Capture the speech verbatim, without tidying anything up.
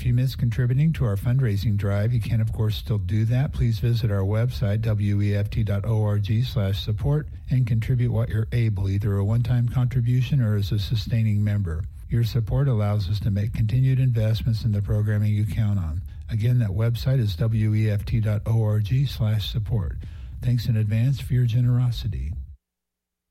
you missed contributing to our fundraising drive, you can, of course, still do that. Please visit our website, W E F T dot org slash support, and contribute what you're able, either a one-time contribution or as a sustaining member. Your support allows us to make continued investments in the programming you count on. Again, that website is W E F T dot org slash support. Thanks in advance for your generosity.